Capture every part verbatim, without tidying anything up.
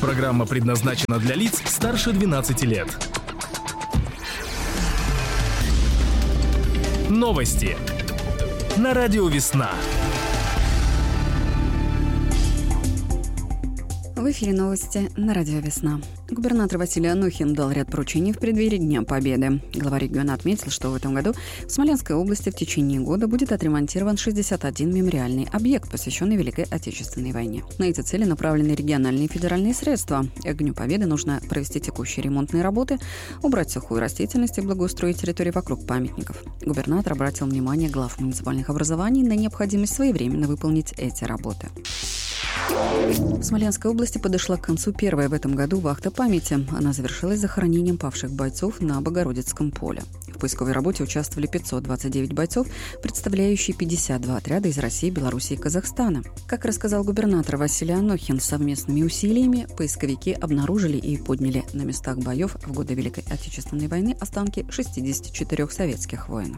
Программа предназначена для лиц старше двенадцати лет. Новости на радио «Весна». В эфире новости на радио «Весна». Губернатор Василий Анохин дал ряд поручений в преддверии Дня Победы. Глава региона отметил, что в этом году в Смоленской области в течение года будет отремонтирован шестьдесят один мемориальный объект, посвященный Великой Отечественной войне. На эти цели направлены региональные и федеральные средства. К Дню Победы нужно провести текущие ремонтные работы, убрать сухую растительность и благоустроить территории вокруг памятников. Губернатор обратил внимание глав муниципальных образований на необходимость своевременно выполнить эти работы. В Смоленской области подошла к концу первая в этом году вахта памяти. Она завершилась захоронением павших бойцов на Богородицком поле. В поисковой работе участвовали пятьсот двадцать девять бойцов, представляющие пятьдесят два отряда из России, Беларуси и Казахстана. Как рассказал губернатор Василий Анохин, совместными усилиями поисковики обнаружили и подняли на местах боев в годы Великой Отечественной войны останки шестидесяти четырёх советских воинов.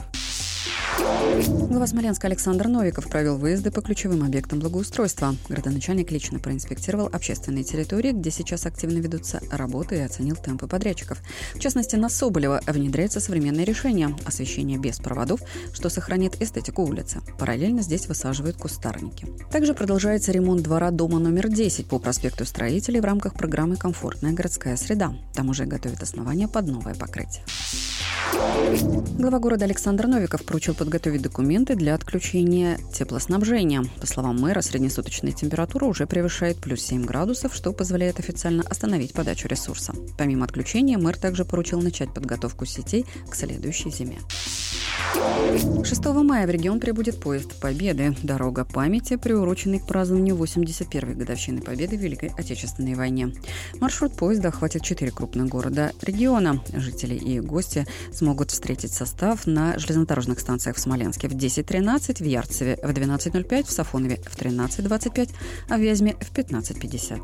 Глава Смоленска Александр Новиков провел выезды по ключевым объектам благоустройства. Градоначальник лично проинспектировал общественные территории, где сейчас активно ведутся работы, и оценил темпы подрядчиков. В частности, на Соболева внедряется современное решение – освещение без проводов, что сохранит эстетику улицы. Параллельно здесь высаживают кустарники. Также продолжается ремонт двора дома номер десять по проспекту Строителей в рамках программы «Комфортная городская среда». Там уже готовят основания под новое покрытие. Глава города Александр Новиков поручил подготовить документы для отключения теплоснабжения. По словам мэра, среднесуточная температура уже превышает плюс семь градусов, что позволяет официально остановить подачу ресурса. Помимо отключения, мэр также поручил начать подготовку сетей к следующей зиме. шестого мая в регион прибудет поезд Победы. Дорога памяти, приуроченный к празднованию восемьдесят первой годовщины Победы в Великой Отечественной войне. Маршрут поезда охватит четыре крупных города региона. Жители и гости смогут встретить состав на железнодорожных станциях в Смоленске в десять тринадцать, в Ярцеве в двенадцать ноль пять, в Сафонове в тринадцать двадцать пять, а в Вязьме в пятнадцать пятьдесят.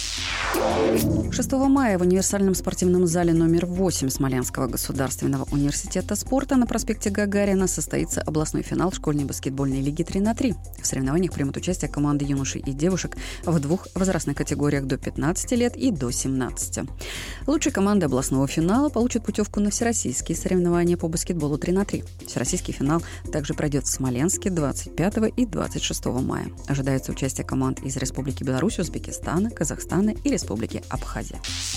шестого мая в универсальном спортивном зале номер восемь Смоленского государственного университета спорта на проспекте Гагарина состоится областной финал школьной баскетбольной лиги три на три. В соревнованиях примут участие команды юношей и девушек в двух возрастных категориях до пятнадцати лет и до семнадцати. Лучшие команды областного финала получат путевку на всероссийские соревнования по баскетболу три на три. Всероссийский финал также пройдет в Смоленске двадцать пятого и двадцать шестого мая. Ожидается участие команд из Республики Беларусь, Узбекистана, Казахстана и Республики Абхазия.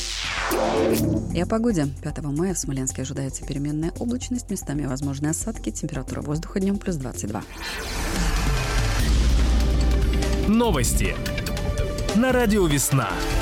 И о погоде. пятого мая в Смоленске ожидается переменная облачность, местами возможны осадки, температура воздуха днем плюс двадцать два. Новости на радио «Весна».